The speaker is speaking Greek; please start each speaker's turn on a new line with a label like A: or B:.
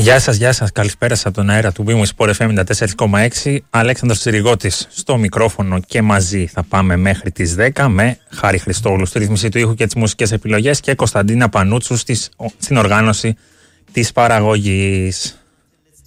A: Γεια σας. Καλησπέρα σας από τον αέρα του Bimway Sport FM 94,6. Αλέξανδρος Τσιριγώτης στο μικρόφωνο και μαζί θα πάμε μέχρι τις 10 με Χάρη Χριστόγλου στη ρύθμιση του ήχου και τις μουσικές επιλογές και Κωνσταντίνα Πανούτσου στην οργάνωση της παραγωγής.